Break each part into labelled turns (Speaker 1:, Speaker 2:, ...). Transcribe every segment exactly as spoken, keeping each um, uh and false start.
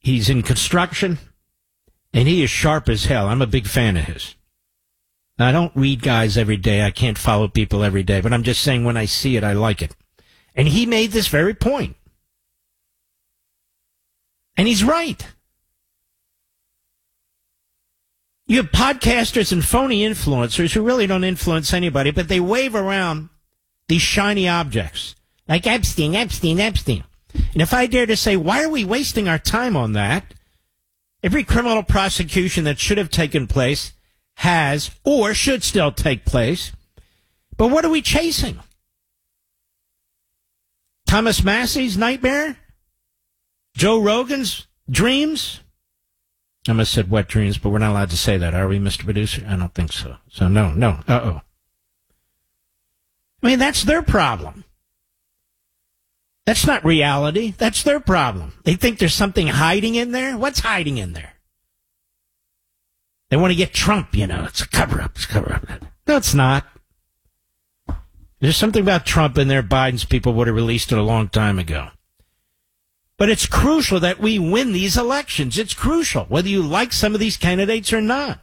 Speaker 1: he's in construction, and he is sharp as hell. I'm a big fan of his. I don't read guys every day. I can't follow people every day, but I'm just saying when I see it, I like it. And he made this very point. And he's right. You have podcasters and phony influencers who really don't influence anybody, but they wave around these shiny objects. Like Epstein, Epstein, Epstein. And if I dare to say, why are we wasting our time on that? Every criminal prosecution that should have taken place has or should still take place. But what are we chasing? Thomas Massey's nightmare? Joe Rogan's dreams? I almost said wet dreams, but we're not allowed to say that, are we, Mister Producer? I don't think so. So no, no, uh-oh. I mean, that's their problem. That's not reality. That's their problem. They think there's something hiding in there. What's hiding in there? They want to get Trump, you know. It's a cover-up. It's a cover-up. No, it's not. There's something about Trump in there. Biden's people would have released it a long time ago. But it's crucial that we win these elections. It's crucial, whether you like some of these candidates or not.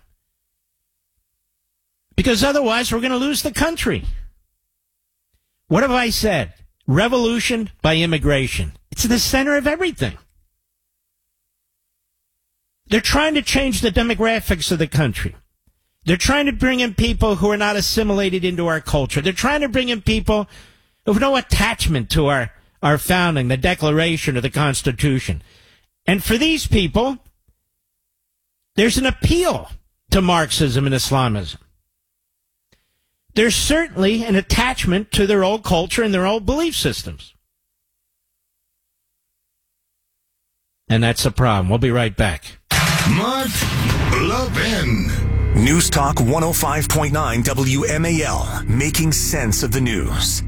Speaker 1: Because otherwise, we're going to lose the country. What have I said? Revolution by immigration. It's the center of everything. They're trying to change the demographics of the country. They're trying to bring in people who are not assimilated into our culture. They're trying to bring in people who have no attachment to our, our founding, the Declaration or the Constitution. And for these people, there's an appeal to Marxism and Islamism. There's certainly an attachment to their old culture and their old belief systems. And that's a problem. We'll be right back.
Speaker 2: Mark Levin.
Speaker 3: News Talk one oh five point nine W M A L, making sense of the news.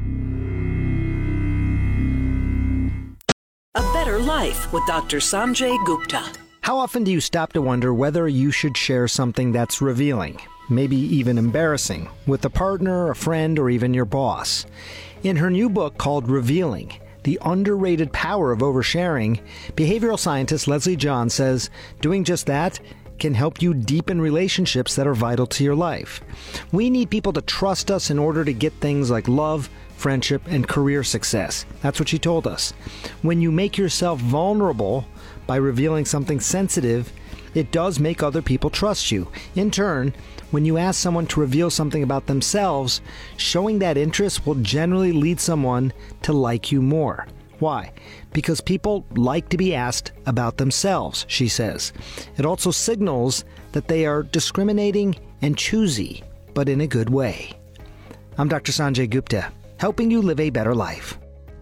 Speaker 4: A Better Life with Doctor Sanjay Gupta.
Speaker 5: How often do you stop to wonder whether you should share something that's revealing, maybe even embarrassing, with a partner, a friend, or even your boss? In her new book called Revealing, The Underrated Power of Oversharing, behavioral scientist Leslie John says doing just that can help you deepen relationships that are vital to your life. We need people to trust us in order to get things like love, friendship, and career success. That's what she told us. When you make yourself vulnerable by revealing something sensitive, it does make other people trust you. In turn, when you ask someone to reveal something about themselves, showing that interest will generally lead someone to like you more. Why? Because people like to be asked about themselves, she says. It also signals that they are discriminating and choosy, but in a good way. I'm Doctor Sanjay Gupta, helping you live a better life.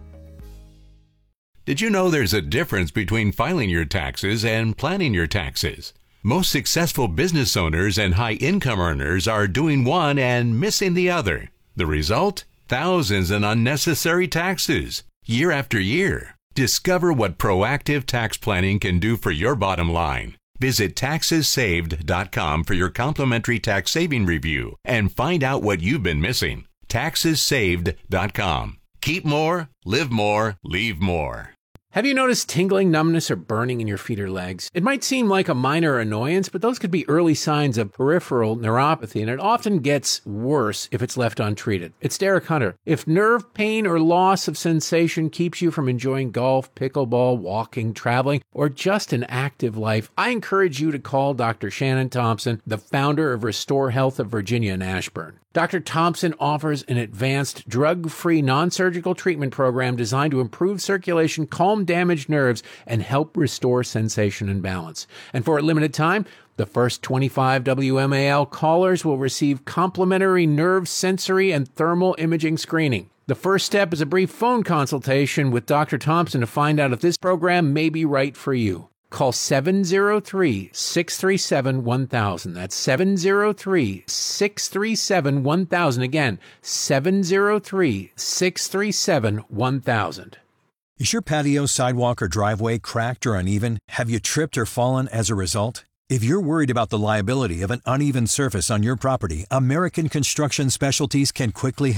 Speaker 6: Did you know there's a difference between filing your taxes and planning your taxes? Most successful business owners and high-income earners are doing one and missing the other. The result? Thousands in unnecessary taxes, year after year. Discover what proactive tax planning can do for your bottom line. Visit taxes saved dot com for your complimentary tax saving review and find out what you've been missing. taxes saved dot com. Keep more, live more, leave more.
Speaker 7: Have you noticed tingling, numbness, or burning in your feet or legs? It might seem like a minor annoyance, but those could be early signs of peripheral neuropathy, and it often gets worse if it's left untreated. It's Derek Hunter. If nerve pain or loss of sensation keeps you from enjoying golf, pickleball, walking, traveling, or just an active life, I encourage you to call Doctor Shannon Thompson, the founder of Restore Health of Virginia in Ashburn. Doctor Thompson offers an advanced, drug-free, non-surgical treatment program designed to improve circulation, calm damaged nerves, and help restore sensation and balance. And for a limited time, the first twenty-five W M A L callers will receive complimentary nerve, sensory, and thermal imaging screening. The first step is a brief phone consultation with Doctor Thompson to find out if this program may be right for you. Call seven oh three, six three seven, one thousand. That's seven oh three, six three seven, one thousand. Again, seven oh three, six three seven, one thousand.
Speaker 8: Is your patio, sidewalk, or driveway cracked or uneven? Have you tripped or fallen as a result? If you're worried about the liability of an uneven surface on your property, American Construction Specialties can quickly help.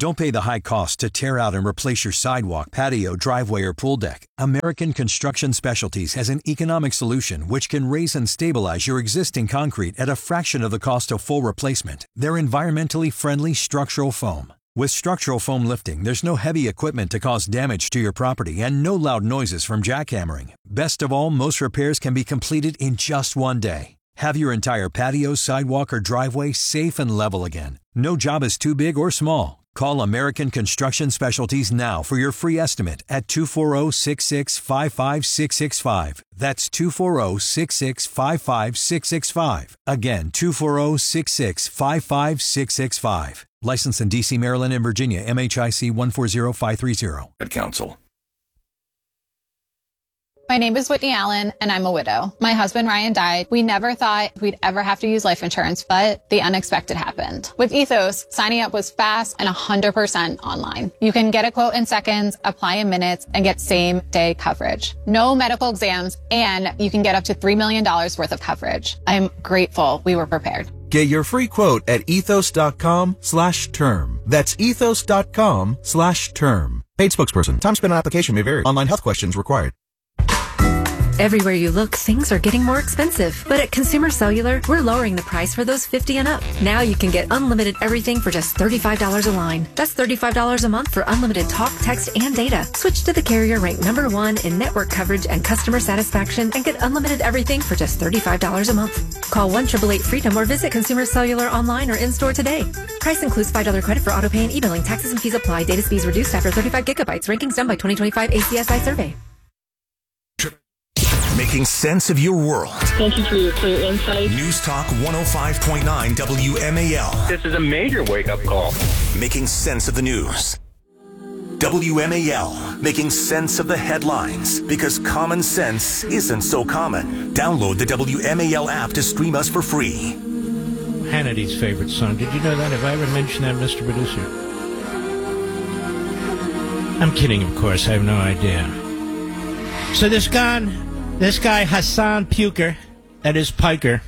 Speaker 8: Don't pay the high cost to tear out and replace your sidewalk, patio, driveway, or pool deck. American Construction Specialties has an economic solution which can raise and stabilize your existing concrete at a fraction of the cost of full replacement. They're environmentally friendly structural foam. With structural foam lifting, there's no heavy equipment to cause damage to your property and no loud noises from jackhammering. Best of all, most repairs can be completed in just one day. Have your entire patio, sidewalk, or driveway safe and level again. No job is too big or small. Call American Construction Specialties now for your free estimate at two four zero, six six five five six six five. That's two four zero, six six five five six six five. Again, two four zero, six six five five six six five. Licensed in D C, Maryland, and Virginia. M H I C one four zero five three zero.
Speaker 2: At Council.
Speaker 9: My name is Whitney Allen, and I'm a widow. My husband, Ryan, died. We never thought we'd ever have to use life insurance, but the unexpected happened. With Ethos, signing up was fast and one hundred percent online. You can get a quote in seconds, apply in minutes, and get same-day coverage. No medical exams, and you can get up to three million dollars worth of coverage. I'm grateful we were prepared.
Speaker 10: Get your free quote at ethos.com slash term. That's ethos.com slash term. Paid spokesperson. Time spent on application may vary. Online health questions required.
Speaker 11: Everywhere you look, things are getting more expensive. But at Consumer Cellular, we're lowering the price for those fifty and up. Now you can get unlimited everything for just thirty-five dollars a line. That's thirty-five dollars a month for unlimited talk, text, and data. Switch to the carrier ranked number one in network coverage and customer satisfaction and get unlimited everything for just thirty-five dollars a month. Call one eight eight eight freedom or visit Consumer Cellular online or in-store today. Price includes five dollars credit for auto pay and e-billing. Taxes and fees apply. Data speeds reduced after thirty-five gigabytes. Rankings done by twenty twenty-five A C S I survey.
Speaker 3: Making sense of your world.
Speaker 12: Thank you for your clear insight.
Speaker 3: News Talk one oh five point nine W M A L.
Speaker 13: This is a major wake-up call.
Speaker 3: Making sense of the news. W M A L, making sense of the headlines, because common sense isn't so common. Download the W M A L app to stream us for free.
Speaker 1: Hannity's favorite song. Did you know that? Have I ever mentioned that, Mister Producer? I'm kidding, of course. I have no idea. So this guy, this guy Hassan Puker, that is Piker,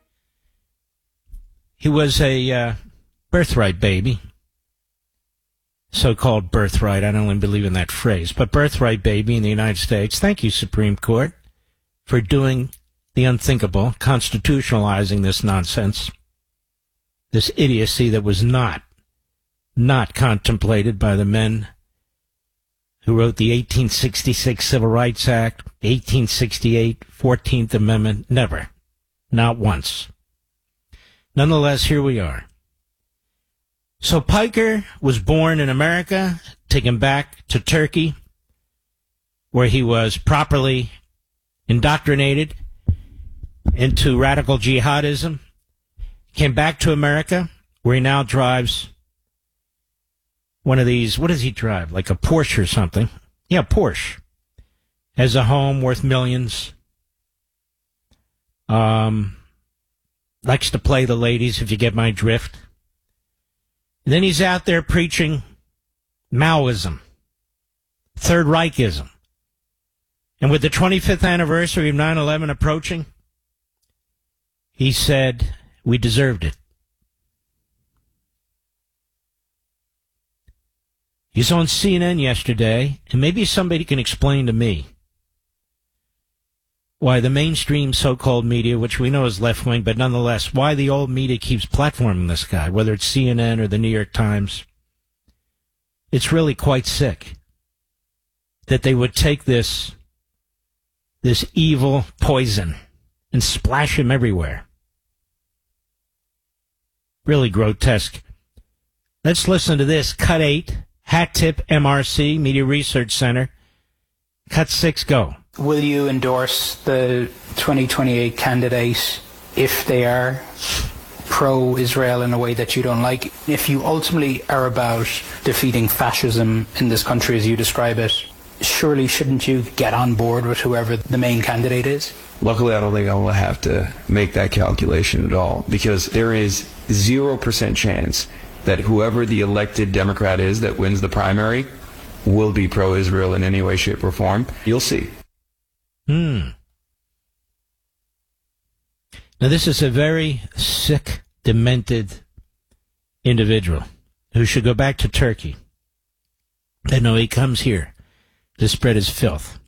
Speaker 1: he was a uh, birthright baby. So-called birthright. I don't even believe in that phrase. But birthright baby in the United States. Thank you, Supreme Court, for doing the unthinkable, constitutionalizing this nonsense, this idiocy that was not, not contemplated by the men who wrote the eighteen sixty-six Civil Rights Act, eighteen sixty-eight fourteenth Amendment. Never. Not once. Nonetheless, here we are. So Piker was born in America, taken back to Turkey, where he was properly indoctrinated into radical jihadism, came back to America, where he now drives one of these, what does he drive, like a Porsche or something? Yeah, Porsche. Has a home worth millions. Um, likes to play the ladies, if you get my drift. And then he's out there preaching Maoism, Third Reichism. And with the twenty-fifth anniversary of nine eleven approaching, he said, we deserved it. He's on C N N yesterday, and maybe somebody can explain to me why the mainstream so-called media, which we know is left-wing, but nonetheless, why the old media keeps platforming this guy, whether it's C N N or the New York Times. It's really quite sick that they would take this, this evil poison and splash him everywhere. Really grotesque. Let's listen to this. Cut eight, Hat Tip M R C, Media Research Center. Cut six, go.
Speaker 14: Will you endorse the twenty twenty-eight candidate if they are pro-Israel in a way that you don't like? If you ultimately are about defeating fascism in this country as you describe it, surely shouldn't you get on board with whoever the main candidate is?
Speaker 15: Luckily, I don't think I will have to make that calculation at all, because there is zero percent chance that whoever the elected Democrat is that wins the primary will be pro-Israel in any way, shape, or form. You'll see.
Speaker 1: Hmm. Now, this is a very sick, demented individual. who should go back to Turkey. And no, he comes here to spread his filth.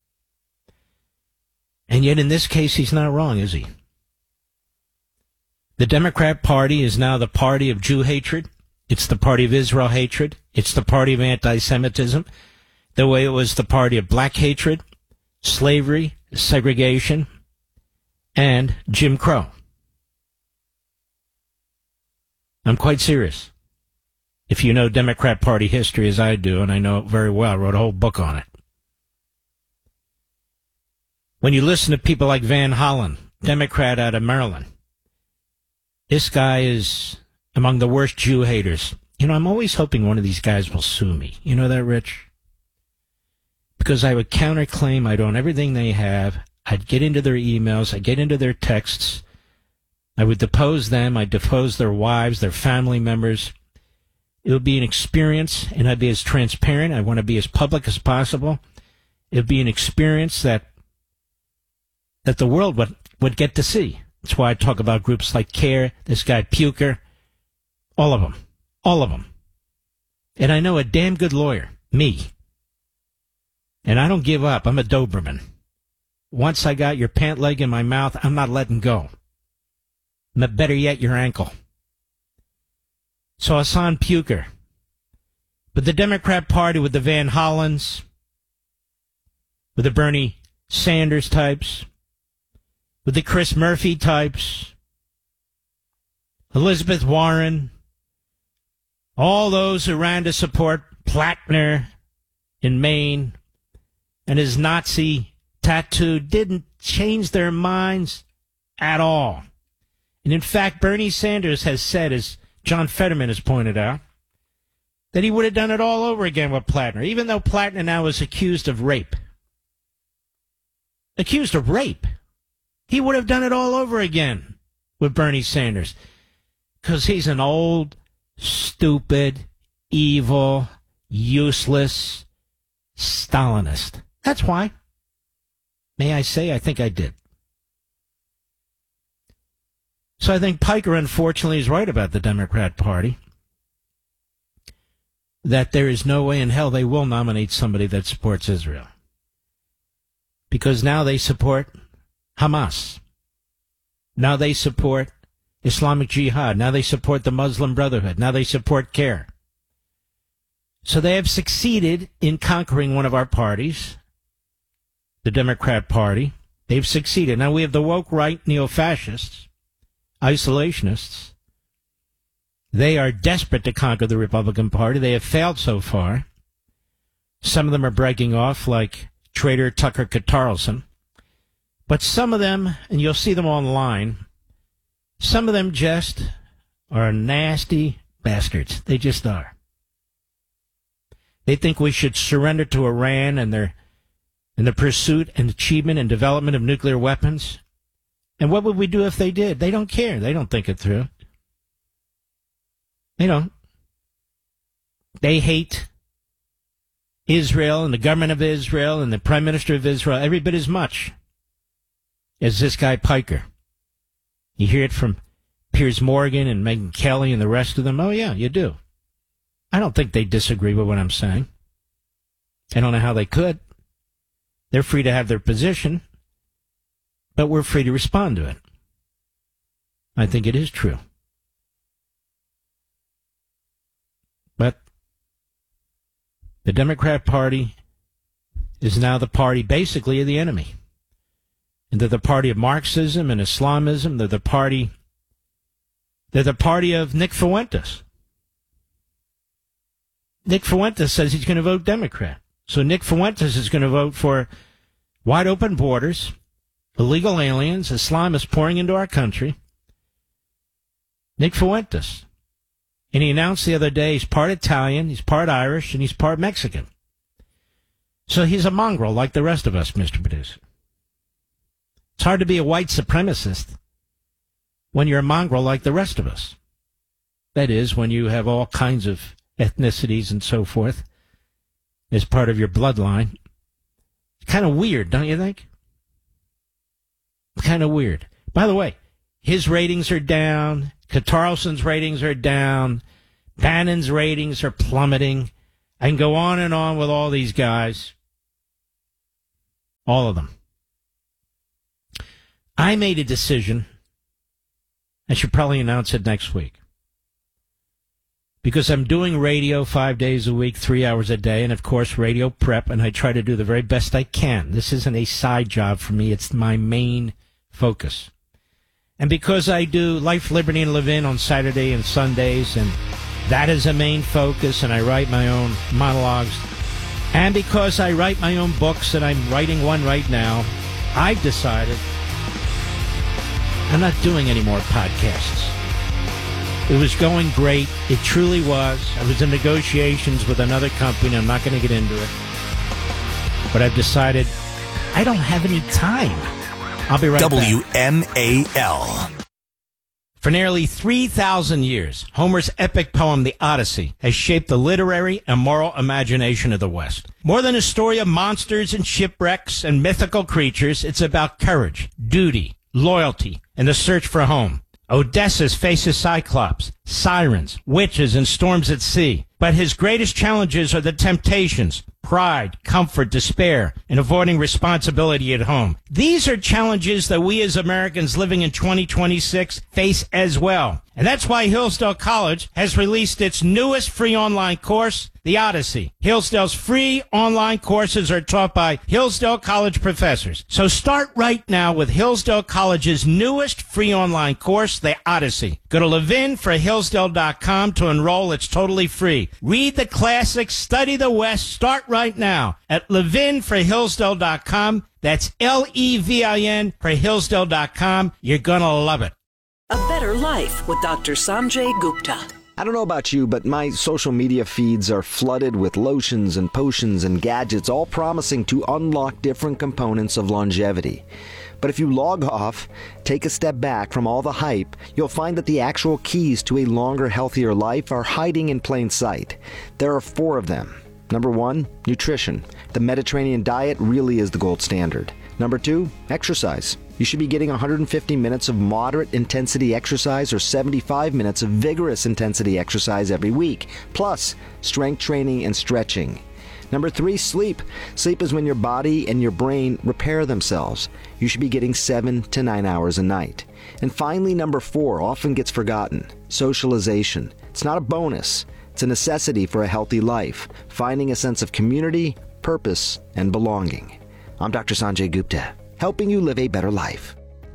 Speaker 1: And yet in this case, he's not wrong, is he? The Democrat Party is now the party of Jew hatred. It's the party of Israel hatred. It's the party of anti-Semitism, the way it was the party of black hatred, slavery, segregation, and Jim Crow. I'm quite serious. If you know Democrat Party history as I do, and I know it very well, I wrote a whole book on it. When you listen to people like Van Hollen, Democrat out of Maryland, this guy is among the worst Jew haters. You know, I'm always hoping one of these guys will sue me. You know that, Rich? Because I would counterclaim I'd own everything they have. I'd get into their emails. I'd get into their texts. I would depose them. I'd depose their wives, their family members. It would be an experience, and I'd be as transparent. I want to be as public as possible. It would be an experience that that the world would, would get to see. That's why I talk about groups like CARE, this guy Puker, all of them, all of them. And I know a damn good lawyer, me. And I don't give up. I'm a Doberman. Once I got your pant leg in my mouth, I'm not letting go. Better yet, your ankle. So Hassan Puker. But the Democrat Party with the Van Hollens, with the Bernie Sanders types, with the Chris Murphy types, Elizabeth Warren, all those who ran to support Plattner in Maine and his Nazi tattoo didn't change their minds at all. And in fact, Bernie Sanders has said, as John Fetterman has pointed out, that he would have done it all over again with Plattner, even though Plattner now is accused of rape. Accused of rape. He would have done it all over again with Bernie Sanders. Because he's an old, stupid, evil, useless Stalinist. That's why. May I say, I think I did. So I think Piker, unfortunately, is right about the Democrat Party. That there is no way in hell they will nominate somebody that supports Israel. Because now they support Hamas. Now they support Islamic Jihad. Now they support the Muslim Brotherhood. Now they support CARE. So they have succeeded in conquering one of our parties, the Democrat Party. They've succeeded. Now we have the woke right neo-fascists, isolationists. They are desperate to conquer the Republican Party. They have failed so far. Some of them are breaking off, like traitor Tucker Carlson. But some of them, and you'll see them online, some of them just are nasty bastards. They just are. They think we should surrender to Iran and their in the pursuit and achievement and development of nuclear weapons. And what would we do if they did? They don't care. They don't think it through. They don't. They hate Israel and the government of Israel and the Prime Minister of Israel every bit as much as this guy Piker. You hear it from Piers Morgan and Megyn Kelly and the rest of them. Oh, yeah, you do. I don't think they disagree with what I'm saying. I don't know how they could. They're free to have their position, but we're free to respond to it. I think it is true. But the Democrat Party is now the party, basically, of the enemy. And they're the party of Marxism and Islamism. They're the party, they're the party of Nick Fuentes. Nick Fuentes says he's going to vote Democrat. So Nick Fuentes is going to vote for wide open borders, illegal aliens, Islamists pouring into our country. Nick Fuentes. And he announced the other day he's part Italian, he's part Irish, and he's part Mexican. So he's a mongrel like the rest of us, Mister Producer. It's hard to be a white supremacist when you're a mongrel like the rest of us. That is, when you have all kinds of ethnicities and so forth as part of your bloodline. It's kind of weird, don't you think? It's kind of weird. By the way, his ratings are down. Carlson's ratings are down. Bannon's ratings are plummeting. I can go on and on with all these guys. All of them. I made a decision. I should probably announce it next week. Because I'm doing radio five days a week, three hours a day, and of course radio prep, and I try to do the very best I can. This isn't a side job for me. It's my main focus. And because I do Life, Liberty, and Levin on Saturday and Sundays, and that is a main focus, and I write my own monologues, and because I write my own books, and I'm writing one right now, I've decided I'm not doing any more podcasts. It was going great. It truly was. I was in negotiations with another company. I'm not going to get into it. But I've decided I don't have any time. I'll be right
Speaker 3: W M A L.
Speaker 1: back. For nearly three thousand years, Homer's epic poem, The Odyssey, has shaped the literary and moral imagination of the West. More than a story of monsters and shipwrecks and mythical creatures, it's about courage, duty, loyalty, and the search for home. Odysseus faces Cyclops, sirens, witches, and storms at sea. But his greatest challenges are the temptations, pride, comfort, despair, and avoiding responsibility at home. These are challenges that we as Americans living in twenty twenty-six face as well. And that's why Hillsdale College has released its newest free online course, The Odyssey. Hillsdale's free online courses are taught by Hillsdale College professors. So start right now with Hillsdale College's newest free online course, The Odyssey. Go to levin for hillsdale dot com to enroll. It's totally free. Read the classics, study the West. Start right now at levin for hillsdale dot com. That's L E V I N for hillsdale dot com. You're going to love it.
Speaker 4: A Better Life with Doctor Sanjay Gupta.
Speaker 5: I don't know about you, but my social media feeds are flooded with lotions and potions and gadgets, all promising to unlock different components of longevity. But if you log off, take a step back from all the hype, you'll find that the actual keys to a longer, healthier life are hiding in plain sight. There are four of them. Number one, nutrition. The Mediterranean diet really is the gold standard. Number two, exercise. You should be getting one hundred fifty minutes of moderate intensity exercise or seventy-five minutes of vigorous intensity exercise every week, plus strength training and stretching. Number three, sleep. Sleep is when your body and your brain repair themselves. You should be getting seven to nine hours a night. And finally, number four, often gets forgotten, socialization. It's not a bonus. It's a necessity for a healthy life, finding a sense of community, purpose, and belonging. I'm Doctor Sanjay Gupta, helping you live a better life.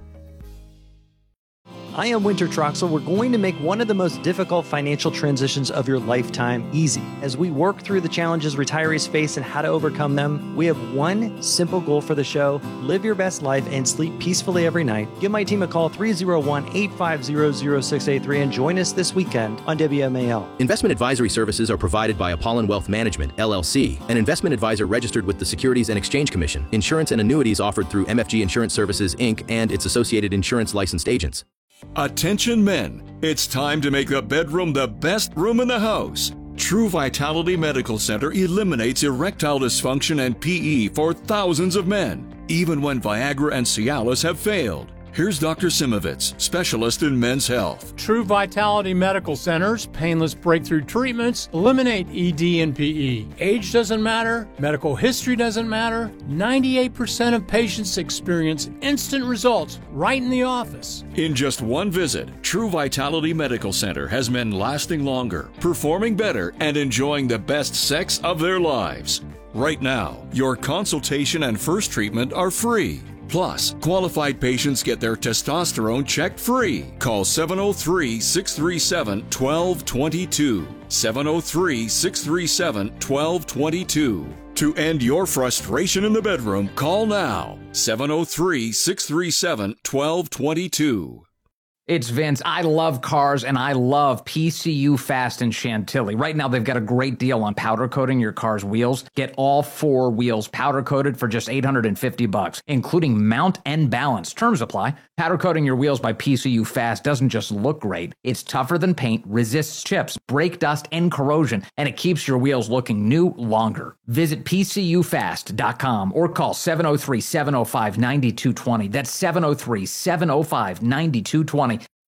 Speaker 16: I am Winter Troxel. We're going to make one of the most difficult financial transitions of your lifetime easy. As we work through the challenges retirees face and how to overcome them, we have one simple goal for the show: live your best life and sleep peacefully every night. Give my team a call, three oh one, eight five zero, zero six eight three, and join us this weekend on W M A L.
Speaker 17: Investment advisory services are provided by Apollon Wealth Management, L L C, an investment advisor registered with the Securities and Exchange Commission. Insurance and annuities offered through M F G Insurance Services, Incorporated and its associated insurance licensed agents.
Speaker 2: Attention men, it's time to make the bedroom the best room in the house. True Vitality Medical Center eliminates erectile dysfunction and P E for thousands of men, even when Viagra and Cialis have failed. Here's Doctor Simovitz, specialist in men's health.
Speaker 18: True Vitality Medical Center's painless breakthrough treatments eliminate E D and P E. Age doesn't matter, medical history doesn't matter. ninety-eight percent of patients experience instant results right in the office.
Speaker 2: In just one visit, True Vitality Medical Center has men lasting longer, performing better, and enjoying the best sex of their lives. Right now, your consultation and first treatment are free. Plus, qualified patients get their testosterone checked free. Call seven oh three, six three seven, one two two two. seven oh three, six three seven, one two two two. To end your frustration in the bedroom, call now. seven oh three, six three seven, one two two two.
Speaker 19: It's Vince. I love cars, and I love P C U Fast in Chantilly. Right now, they've got a great deal on powder coating your car's wheels. Get all four wheels powder coated for just eight hundred fifty bucks, including mount and balance. Terms apply. Powder coating your wheels by P C U Fast doesn't just look great. It's tougher than paint, resists chips, brake dust, and corrosion, and it keeps your wheels looking new longer. Visit P C U fast dot com or call seven oh three, seven oh five, nine two two oh. That's seven oh three, seven oh five, nine two two oh.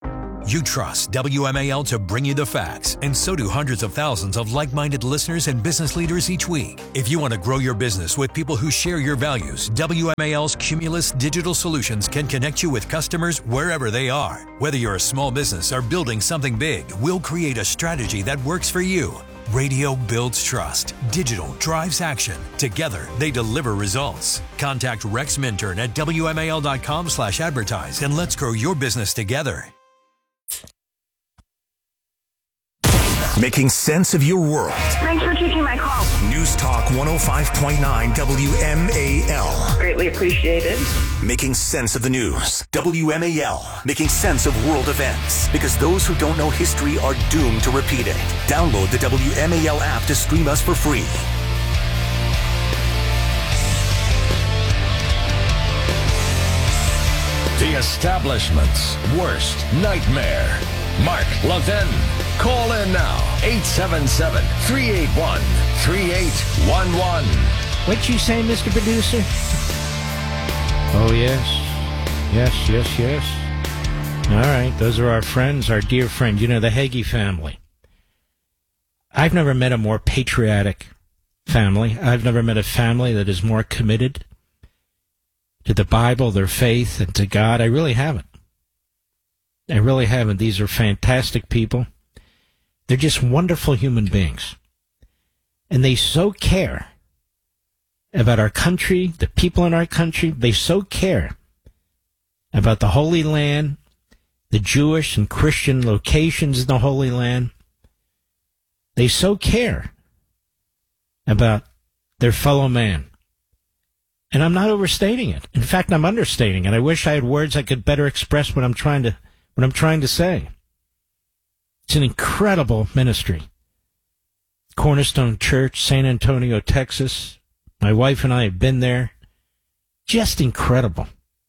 Speaker 8: You trust W M A L to bring you the facts, and so do hundreds of thousands of like-minded listeners and business leaders each week. If you want to grow your business with people who share your values, W M A L's Cumulus Digital Solutions can connect you with customers wherever they are. Whether you're a small business or building something big, we'll create a strategy that works for you. Radio builds trust. Digital drives action. Together, they deliver results. Contact Rex Minturn at W M A L dot com slash advertise and let's grow your business together.
Speaker 3: Making sense of your world.
Speaker 12: Thanks for taking my call.
Speaker 3: News Talk one oh five point nine W M A L.
Speaker 12: Greatly appreciated.
Speaker 3: Making sense of the news. W M A L. Making sense of world events. Because those who don't know history are doomed to repeat it. Download the W M A L app to stream us for free.
Speaker 20: The establishment's worst nightmare. Mark Levin. Call in now. eight seven seven, three eight one, three eight one one.
Speaker 1: What'd you say, Mister Producer? Oh, yes. Yes, yes, yes. All right. Those are our friends, our dear friend. You know, the Hagee family. I've never met a more patriotic family. I've never met a family that is more committed to the Bible, their faith, and to God. I really haven't. I really haven't. These are fantastic people. They're just wonderful human beings. And they so care about our country, the people in our country. They so care about the Holy Land, the Jewish and Christian locations in the Holy Land. They so care about their fellow man. And I'm not overstating it. In fact, I'm understating it. I wish I had words I could better express what I'm trying to what I'm trying to say. It's an incredible ministry. Cornerstone Church, San Antonio, Texas. My wife and I have been there. Just incredible.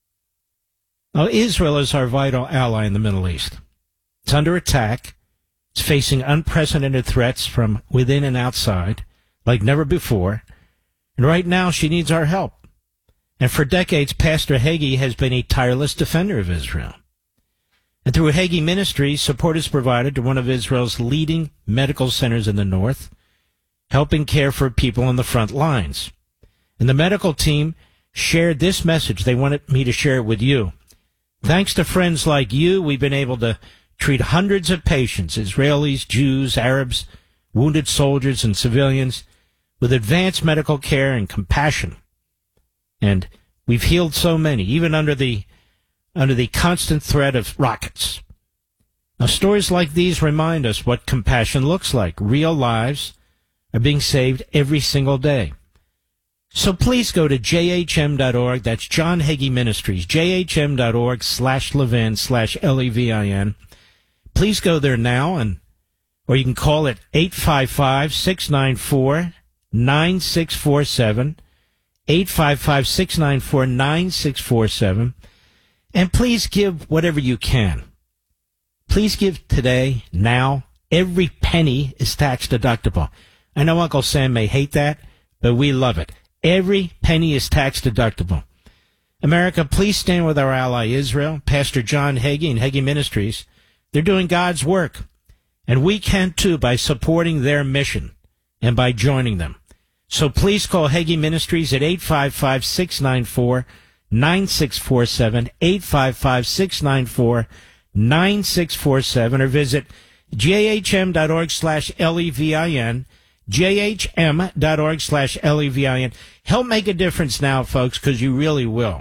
Speaker 1: Now, Israel is our vital ally in the Middle East. It's under attack. It's facing unprecedented threats from within and outside, like never before. And right now, she needs our help. And for decades, Pastor Hagee has been a tireless defender of Israel. And through Hagee Ministries, support is provided to one of Israel's leading medical centers in the north, helping care for people on the front lines. And the medical team shared this message. They wanted me to share it with you. Thanks to friends like you, we've been able to treat hundreds of patients, Israelis, Jews, Arabs, wounded soldiers, and civilians, with advanced medical care and compassion. And we've healed so many, even under the under the constant threat of rockets. Now, stories like these remind us what compassion looks like. Real lives are being saved every single day. So please go to j h m dot org. That's John Hagee Ministries, j h m dot org slash Levin slash L E V I N. Please go there now, and or you can call it eight five five, six nine four, nine six four seven, eight five five, six nine four, nine six four seven. And please give whatever you can. Please give today, now. Every penny is tax deductible. I know Uncle Sam may hate that, but we love it. Every penny is tax deductible. America, please stand with our ally Israel, Pastor John Hagee and Hagee Ministries. They're doing God's work. And we can too by supporting their mission and by joining them. So please call Hagee Ministries at eight five five, six nine four, nine six four seven, eight five five, six nine four, nine six four seven, or visit j h m dot org slash L E V I N, j h m dot org slash L E V I N. Help make a difference now, folks, because you really will.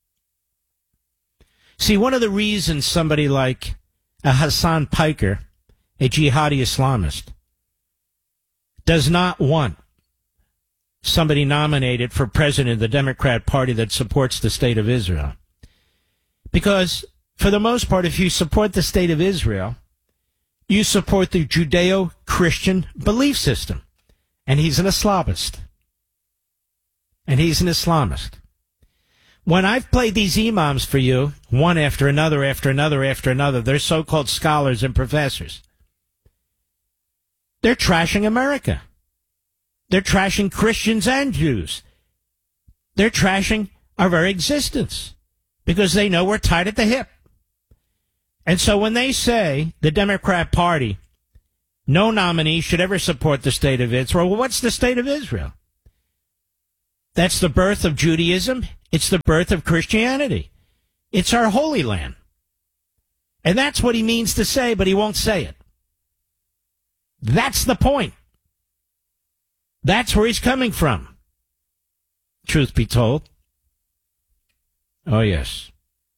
Speaker 1: See, one of the reasons somebody like a Hassan Piker, a jihadi Islamist, does not want somebody nominated for president of the Democrat Party that supports the state of Israel. Because, for the most part, if you support the state of Israel, you support the Judeo-Christian belief system. And he's an Islamist. And he's an Islamist. When I've played these imams for you, one after another, after another, after another, they're so-called scholars and professors. They're trashing America. They're trashing Christians and Jews. They're trashing our very existence because they know we're tied at the hip. And so when they say the Democrat Party, no nominee should ever support the state of Israel, well, what's the state of Israel? That's the birth of Judaism. It's the birth of Christianity. It's our Holy Land. And that's what he means to say, but he won't say it. That's the point. That's where he's coming from. Truth be told. Oh, yes.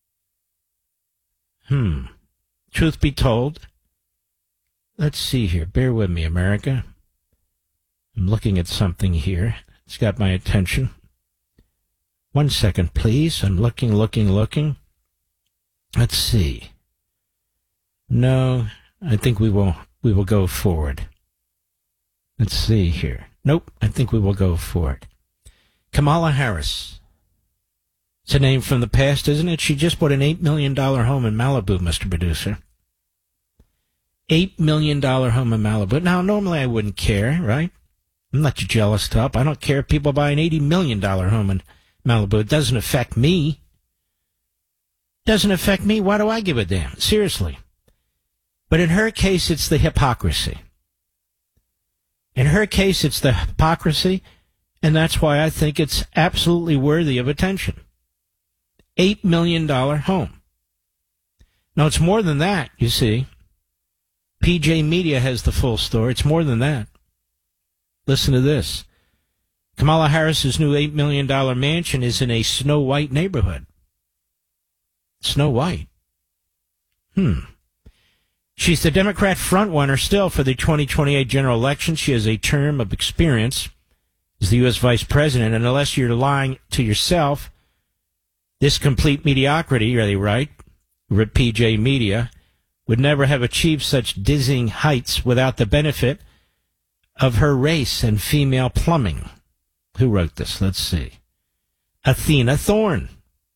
Speaker 1: Hmm. Truth be told. Let's see here. Bear with me, America. I'm looking at something here. It's got my attention. One second, please. I'm looking, looking, looking. Let's see. No, I think we will we will go forward. Let's see here. Nope, I think we will go forward. Kamala Harris. It's a name from the past, isn't it? She just bought an eight million dollars home in Malibu, Mister Producer. eight million dollars home in Malibu. Now, normally I wouldn't care, right? I'm not jealous top. I don't care if people buy an eighty million dollars home in Malibu. It doesn't affect me. Doesn't affect me. Why do I give a damn? Seriously. But in her case, it's the hypocrisy. In her case, it's the hypocrisy, and that's why I think it's absolutely worthy of attention. eight million dollars home. Now, it's more than that, you see. P J Media has the full story. It's more than that. Listen to this. Kamala Harris's new eight million dollars mansion is in a Snow White neighborhood. Snow White. Hmm. She's the Democrat frontrunner still for the twenty twenty-eight general election. She has a term of experience as the U S vice president, and unless you're lying to yourself, this complete mediocrity, are they right? P J Media would never have achieved such dizzying heights without the benefit of her race and female plumbing. Who wrote this? Let's see. Athena Thorne.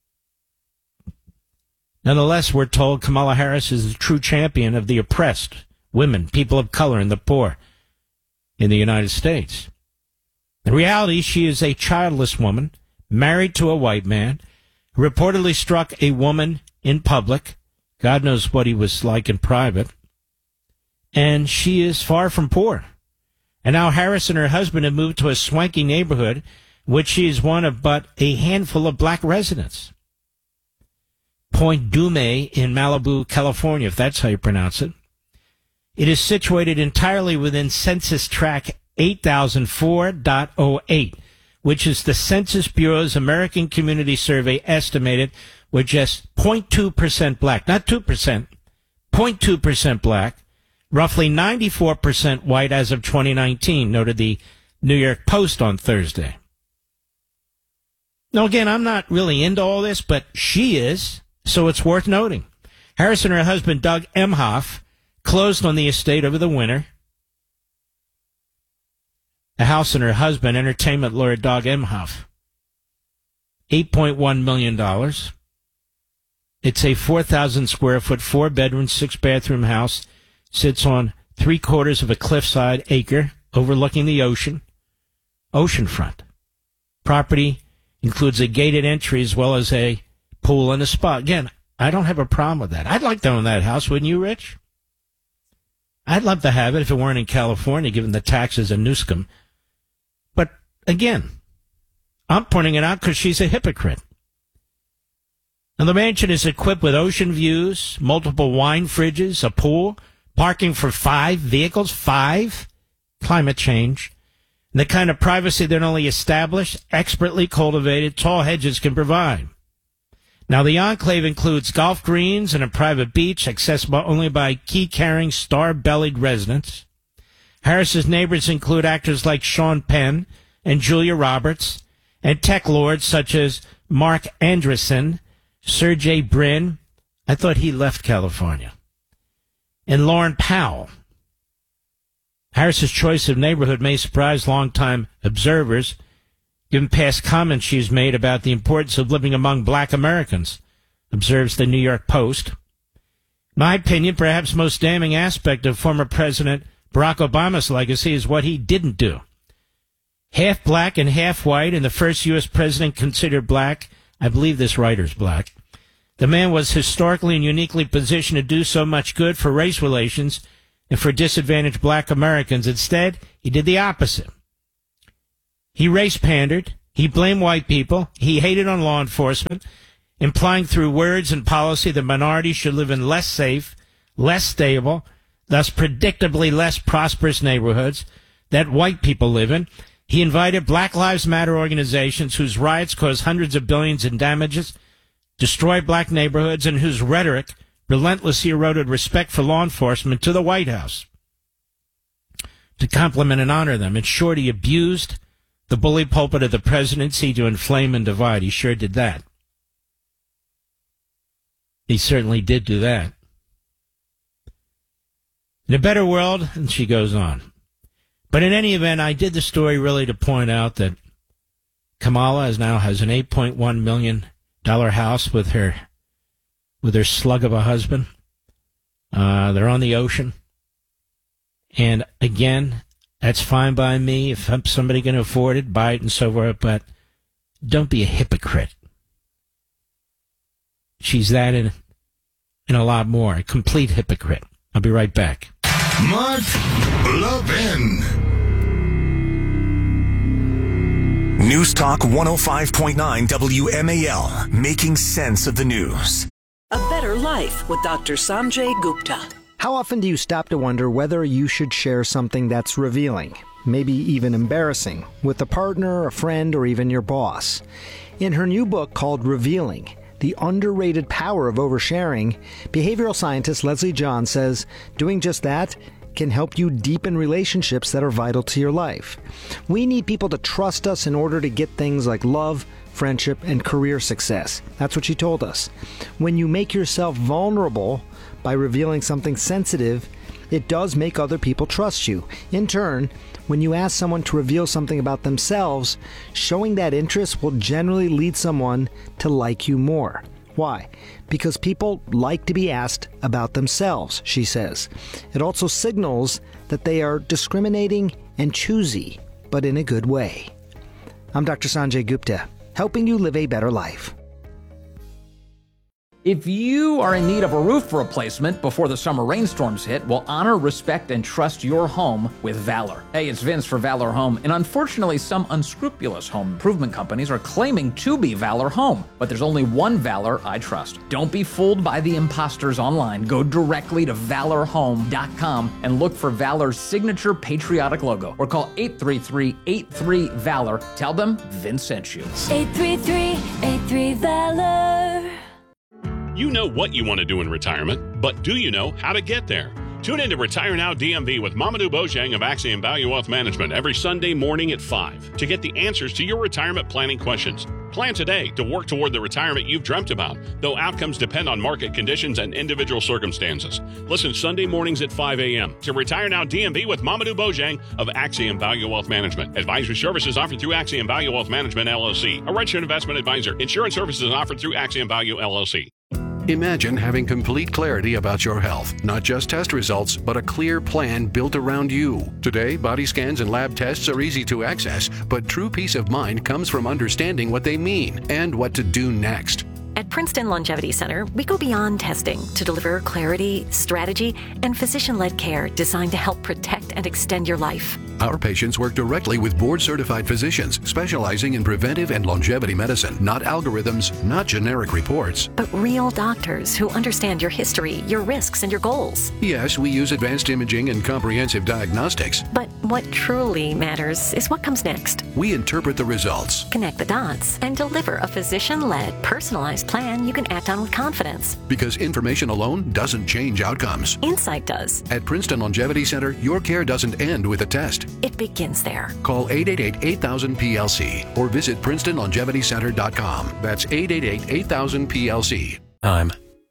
Speaker 1: Nonetheless, we're told Kamala Harris is the true champion of the oppressed, women, people of color, and the poor in the United States. In reality, she is a childless woman, married to a white man, who reportedly struck a woman in public. God knows what he was like in private. And she is far from poor. And now Harris and her husband have moved to a swanky neighborhood, which she is one of but a handful of black residents. Point Dume in Malibu, California, if that's how you pronounce it. It is situated entirely within Census Tract eight thousand four point oh eight, which is the Census Bureau's American Community Survey estimated with just zero point two percent black, not two percent, zero point two percent black, roughly ninety-four percent white as of twenty nineteen, noted the New York Post on Thursday. Now, again, I'm not really into all this, but she is. So it's worth noting. Harris and her husband, Doug Emhoff, closed on the estate over the winter. The house and her husband, entertainment lawyer Doug Emhoff. eight point one million dollars. It's a four thousand square foot, four bedroom, six bathroom house. Sits on three quarters of a cliffside acre overlooking the ocean. Oceanfront. Property includes a gated entry as well as a pool and a spa. Again, I don't have a problem with that. I'd like to own that house, wouldn't you, Rich? I'd love to have it if it weren't in California, given the taxes in Newsom. But again, I'm pointing it out because she's a hypocrite. Now, the mansion is equipped with ocean views, multiple wine fridges, a pool, parking for five vehicles, five, climate change, and the kind of privacy that only established, expertly cultivated, tall hedges can provide. Now, the enclave includes golf greens and a private beach accessible only by key-carrying, star-bellied residents. Harris's neighbors include actors like Sean Penn and Julia Roberts, and tech lords such as Mark Andreessen, Sergey Brin, I thought he left California, and Lauren Powell. Harris's choice of neighborhood may surprise longtime observers, given past comments she's made about the importance of living among black Americans, observes the New York Post. In my opinion, perhaps most damning aspect of former President Barack Obama's legacy is what he didn't do. Half black and half white, and the first U S president considered black, I believe this writer's black, The man was historically and uniquely positioned to do so much good for race relations and for disadvantaged black Americans. Instead, he did the opposite. He race pandered. He blamed white people. He hated on law enforcement, implying through words and policy that minorities should live in less safe, less stable, thus predictably less prosperous neighborhoods that white people live in. He invited Black Lives Matter organizations whose riots caused hundreds of billions in damages, destroyed black neighborhoods, and whose rhetoric relentlessly eroded respect for law enforcement to the White House to compliment and honor them. In short, he abused the bully pulpit of the presidency to inflame and divide. He sure did that. He certainly did do that. In a better world, and she goes on. But in any event, I did the story really to point out that Kamala is now has an eight point one million dollars house with her with her slug of a husband. Uh, they're on the ocean. And again, that's fine by me. If somebody can afford it, buy it and so forth. But don't be a hypocrite. She's that and, and a lot more. A complete hypocrite. I'll be right back.
Speaker 20: Mark Levin.
Speaker 3: News Talk one oh five point nine W M A L, making sense of the news.
Speaker 4: A better life with Doctor Sanjay Gupta.
Speaker 5: How often do you stop to wonder whether you should share something that's revealing, maybe even embarrassing, with a partner, a friend, or even your boss? In her new book called Revealing, The Underrated Power of Oversharing, behavioral scientist Leslie John says doing just that can help you deepen relationships that are vital to your life. We need people to trust us in order to get things like love, friendship, and career success. That's what she told us. When you make yourself vulnerable by revealing something sensitive, it does make other people trust you. In turn, when you ask someone to reveal something about themselves, showing that interest will generally lead someone to like you more. Why? Because people like to be asked about themselves, she says. It also signals that they are discriminating and choosy, but in a good way. I'm Doctor Sanjay Gupta, helping you live a better life.
Speaker 19: If you are in need of a roof replacement before the summer rainstorms hit, well, honor, respect, and trust your home with Valor. Hey, it's Vince for Valor Home, and unfortunately, some unscrupulous home improvement companies are claiming to be Valor Home, but there's only one Valor I trust. Don't be fooled by the imposters online. Go directly to valor home dot com and look for Valor's signature patriotic logo, or call eight three three, eight three, VALOR. Tell them Vince sent you.
Speaker 21: eight three three, eight three, VALOR.
Speaker 22: You know what you want to do in retirement, but do you know how to get there? Tune in to Retire Now D M V with Mamadou Bojang of Axiom Value Wealth Management every Sunday morning at five to get the answers to your retirement planning questions. Plan today to work toward the retirement you've dreamt about, though outcomes depend on market conditions and individual circumstances. Listen Sunday mornings at five a.m. to Retire Now D M V with Mamadou Bojang of Axiom Value Wealth Management. Advisory services offered through Axiom Value Wealth Management, L L C, a registered investment advisor. Insurance services offered through Axiom Value, L L C.
Speaker 23: Imagine having complete clarity about your health, not just test results, but a clear plan built around you. Today, body scans and lab tests are easy to access, but true peace of mind comes from understanding what they mean and what to do next.
Speaker 24: At Princeton Longevity Center, we go beyond testing to deliver clarity, strategy, and physician-led care designed to help protect and extend your life.
Speaker 23: Our patients work directly with board-certified physicians specializing in preventive and longevity medicine, not algorithms, not generic reports.
Speaker 24: But real doctors who understand your history, your risks, and your goals.
Speaker 23: Yes, we use advanced imaging and comprehensive diagnostics.
Speaker 24: But what truly matters is what comes next.
Speaker 23: We interpret the results,
Speaker 24: connect the dots, and deliver a physician-led, personalized plan you can act on with confidence.
Speaker 23: Because information alone doesn't change outcomes.
Speaker 24: Insight does.
Speaker 23: At Princeton Longevity Center, your care doesn't end with a test.
Speaker 24: It begins there.
Speaker 23: Call eight eight eight, eight thousand, P L C or visit princeton longevity center dot com. That's eight eight eight, eight thousand, P L C. Time.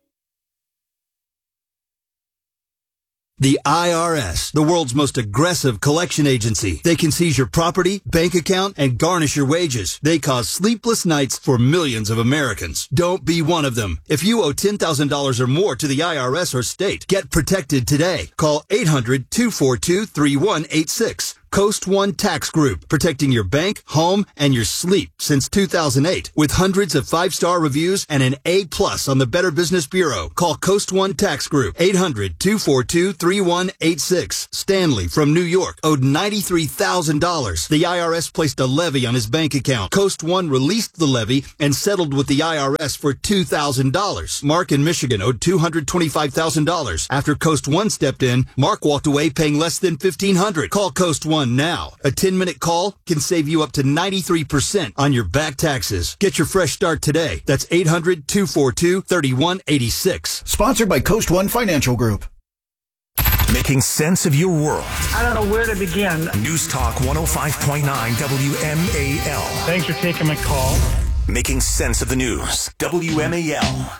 Speaker 25: The I R S, the world's most aggressive collection agency. They can seize your property, bank account, and garnish your wages. They cause sleepless nights for millions of Americans. Don't be one of them. If you owe ten thousand dollars or more to the I R S or state, get protected today. Call eight hundred, two four two, three one eight six. Coast One Tax Group, protecting your bank, home, and your sleep since two thousand eight. With hundreds of five-star reviews and an A plus on the Better Business Bureau. Call Coast One Tax Group, eight hundred, two four two, three one eight six. Stanley from New York owed ninety-three thousand dollars. The I R S placed a levy on his bank account. Coast One released the levy and settled with the I R S for two thousand dollars. Mark in Michigan owed two hundred twenty-five thousand dollars. After Coast One stepped in, Mark walked away paying less than fifteen hundred dollars. Call Coast One now. A ten-minute call can save you up to ninety-three percent on your back taxes. Get your fresh start today. That's eight hundred, two four two, three one eight six.
Speaker 6: Sponsored by Coast One Financial Group.
Speaker 3: Making sense of your world.
Speaker 12: I don't know where to begin.
Speaker 3: News Talk one oh five point nine W M A L.
Speaker 18: Thanks for taking my call.
Speaker 3: Making sense of the news. W M A L.